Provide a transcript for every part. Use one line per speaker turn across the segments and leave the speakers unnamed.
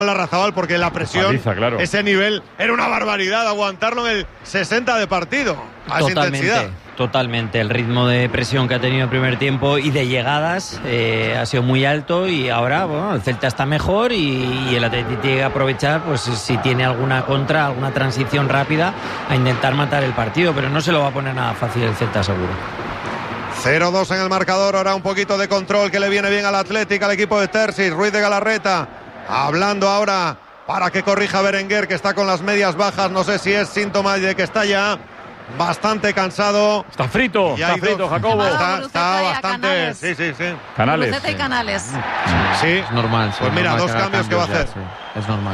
Larrazábal, porque la presión,
paliza, claro.
Ese nivel, era una barbaridad aguantarlo en el 60 de partido. A esa intensidad.
Totalmente. El ritmo de presión que ha tenido el primer tiempo y de llegadas ha sido muy alto, y ahora bueno, el Celta está mejor y el Athletic tiene que aprovechar, pues si tiene alguna contra, alguna transición rápida, a intentar matar el partido, pero no se lo va a poner nada fácil el Celta, seguro.
0-2 en el marcador. Ahora un poquito de control que le viene bien al Athletic, al equipo de Terzic. Ruiz de Galarreta hablando ahora para que corrija Berenguer, que está con las medias bajas. No sé si es síntoma de que está ya bastante cansado.
Está frito, Jacobo.
Está bastante. Sí.
Canales.
Guruceta y Canales.
Sí.
Es normal.
Pues mira, dos cambios que va a hacer.
Sí. Es normal,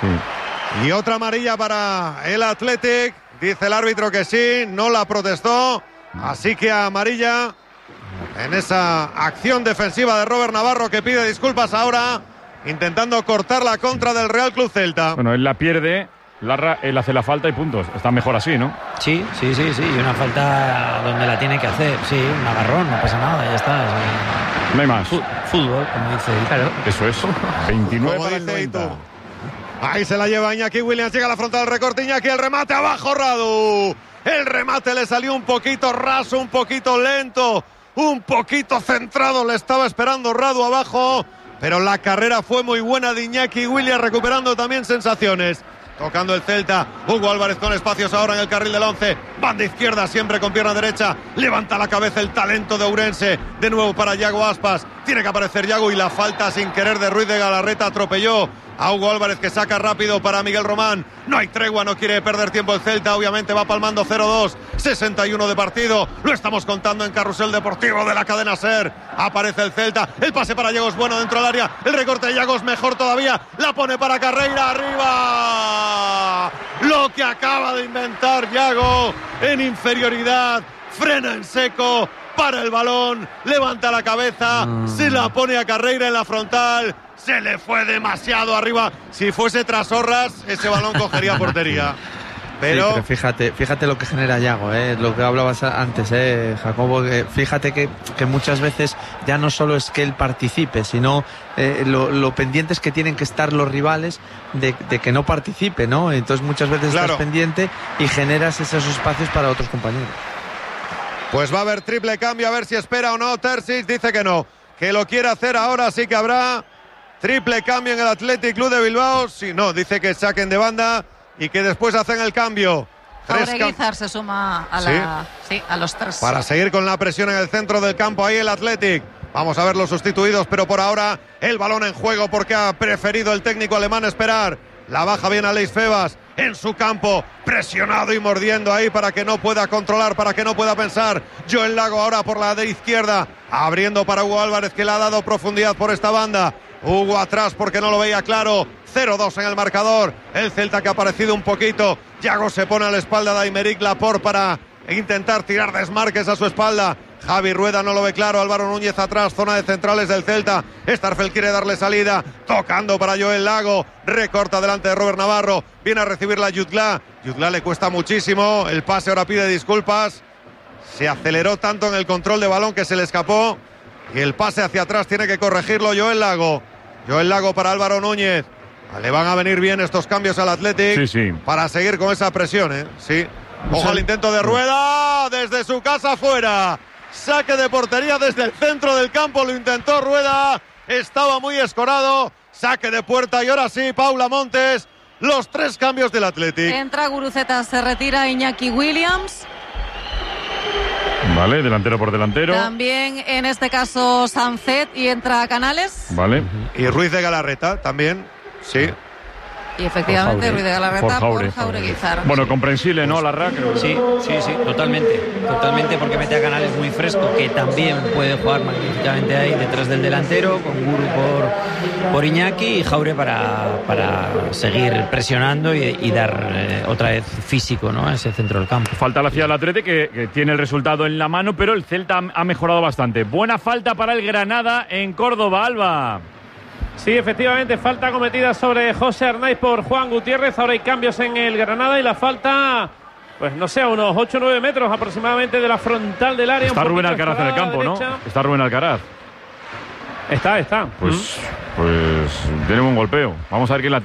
sí.
Y otra amarilla para el Athletic. Dice el árbitro que sí, no la protestó. Así que amarilla en esa acción defensiva de Robert Navarro, que pide disculpas ahora, intentando cortar la contra del Real Club Celta.
Bueno, él la pierde, él hace la falta y puntos. Está mejor así, ¿no?
Sí. Y una falta donde la tiene que hacer. Sí, un agarrón, no pasa nada, ya está.
No hay más.
Fútbol, como dice.
Claro. Eso es. 29
Como
para el
dice
90.
Itu. Ahí se la lleva Iñaki Williams, llega a la frontal del recorte. Iñaki, el remate abajo, Radu. El remate le salió un poquito raso, un poquito lento, un poquito centrado. Le estaba esperando Radu abajo, pero la carrera fue muy buena de Iñaki Williams, recuperando también sensaciones. Tocando el Celta, Hugo Álvarez con espacios ahora en el carril del 11. Banda izquierda, siempre con pierna derecha. Levanta la cabeza el talento de Ourense. De nuevo para Yago Aspas. Tiene que aparecer Yago, y la falta sin querer de Ruiz de Galarreta atropelló a Hugo Álvarez, que saca rápido para Miguel Román. No hay tregua, no quiere perder tiempo el Celta. Obviamente va palmando 0-2. 61 de partido. Lo estamos contando en Carrusel Deportivo de la cadena SER. Aparece el Celta. El pase para Yago es bueno dentro del área. El recorte de Yago es mejor todavía. La pone para Carreira. Arriba. Lo que acaba de inventar Yago en inferioridad. Frena en seco. Para el balón. Levanta la cabeza. Se la pone a Carreira en la frontal. Se le fue demasiado arriba. Si fuese Trasorras, ese balón cogería portería. Pero
fíjate lo que genera Yago, lo que hablabas antes, Jacobo. Fíjate que muchas veces ya no solo es que él participe, sino lo pendientes que tienen que estar los rivales de que no participe, ¿no? Entonces muchas veces estás pendiente y generas esos espacios para otros compañeros.
Pues va a haber triple cambio, a ver si espera o no. Terzic dice que no, que lo quiere hacer ahora, sí que habrá triple cambio en el Athletic Club de Bilbao. Si no, dice que saquen de banda y que después hacen el cambio.
Guizar se suma a los tres.
Para seguir con la presión en el centro del campo, ahí el Athletic. Vamos a ver los sustituidos, pero por ahora el balón en juego, porque ha preferido el técnico alemán esperar. La baja bien Aleix Febas en su campo, presionado y mordiendo ahí para que no pueda controlar, para que no pueda pensar. Joel Lago ahora por la de izquierda, abriendo para Hugo Álvarez, que le ha dado profundidad por esta banda. Hugo atrás porque no lo veía claro. 0-2 en el marcador. El Celta, que ha aparecido un poquito. Yago se pone a la espalda de Aymeric Laporte para intentar tirar desmarques a su espalda. Javi Rueda no lo ve claro. Álvaro Núñez atrás, zona de centrales del Celta. Starfel quiere darle salida, tocando para Joel Lago. Recorta delante de Robert Navarro. Viene a recibirla Jutgla. Jutgla le cuesta muchísimo. El pase ahora pide disculpas. Se aceleró tanto en el control de balón que se le escapó. Y el pase hacia atrás tiene que corregirlo Joel Lago. Joel Lago para Álvaro Núñez. Le van a venir bien estos cambios al Athletic.
Sí.
Para seguir con esa presión, Sí. Ojo al intento de Rueda. Desde su casa fuera. Saque de portería desde el centro del campo. Lo intentó Rueda. Estaba muy escorado. Saque de puerta. Y ahora sí, Paula Montes. Los tres cambios del Athletic.
Entra Guruceta, se retira Iñaki Williams.
Vale, delantero por delantero.
También en este caso Sancet, y entra Canales.
Vale.
Y Ruiz de Galarreta también. Sí.
Y efectivamente Ruiz de Galarreta por Jaureguizar.
Bueno, comprensible, ¿no, Larra? Creo que...
Sí, totalmente, porque mete a Canales muy fresco, que también puede jugar magníficamente ahí detrás del delantero, con Guru por Iñaki, y Jaure para seguir presionando y dar otra vez físico, ¿no?, a ese centro del campo.
Falta la ciudad del Atleti, que tiene el resultado en la mano, pero el Celta ha mejorado bastante. Buena falta para el Granada en Córdoba, Alba.
Sí, efectivamente, falta cometida sobre José Arnaiz por Juan Gutiérrez. Ahora hay cambios en el Granada y la falta, pues no sé, a unos 8 o 9 metros aproximadamente de la frontal del área.
Está Rubén Alcaraz en el campo, ¿no? Está Rubén Alcaraz.
Está.
Pues Pues tiene un golpeo. Vamos a ver quién la tiene.